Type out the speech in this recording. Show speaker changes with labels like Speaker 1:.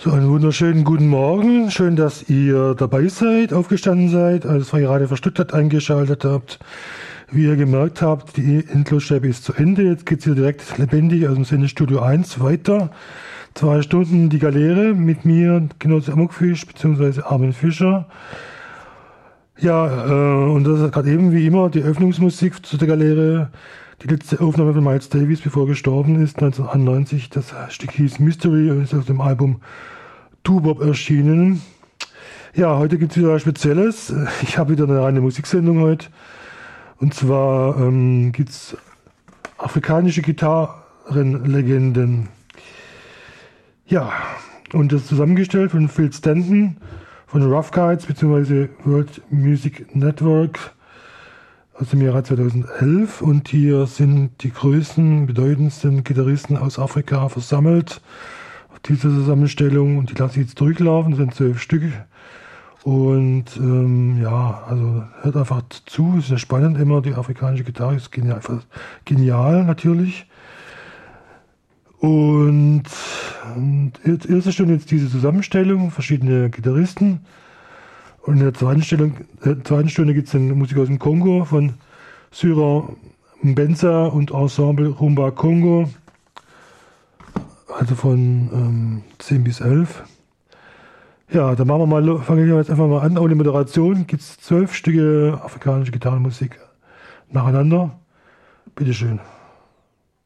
Speaker 1: So, einen wunderschönen guten Morgen. Schön, dass ihr dabei seid, aufgestanden seid, als Freie Radio für Stuttgart eingeschaltet habt. Wie ihr gemerkt habt, die Endlosschleife ist zu Ende. Jetzt geht es hier direkt lebendig aus dem Sendestudio 1 weiter. 2 Stunden die Galeere mit mir, Genosse Amokfisch bzw. Armin Fischer. Ja, und das ist gerade eben wie immer die Öffnungsmusik zu der Galeere. Die letzte Aufnahme von Miles Davis, bevor er gestorben ist, 1991. Das Stück hieß Mystery und ist auf dem Album Doo-Wop erschienen. Ja, heute gibt es wieder was Spezielles. Ich habe wieder eine reine Musiksendung heute. Und zwar gibt es afrikanische Gitarrenlegenden. Ja, und das ist zusammengestellt von Phil Stanton von Rough Guides bzw. World Music Network aus dem Jahre 2011. Und hier sind die größten, bedeutendsten Gitarristen aus Afrika versammelt auf dieser Zusammenstellung. Und die lasse ich jetzt durchlaufen, das sind 12 Stück. Und ja, also hört einfach zu, es ist ja spannend immer, die afrikanische Gitarre ist einfach genial natürlich. Und erste Stunde jetzt diese Zusammenstellung, verschiedene Gitarristen. Und in der zweiten Stunde gibt es eine Musik aus dem Kongo von Syra Mbenza und Ensemble Rumba Kongo. Also von 10 bis 11. Ja, dann fange ich jetzt einfach mal an. Ohne Moderation gibt es 12 Stücke afrikanische Gitarrenmusik nacheinander. Bitteschön.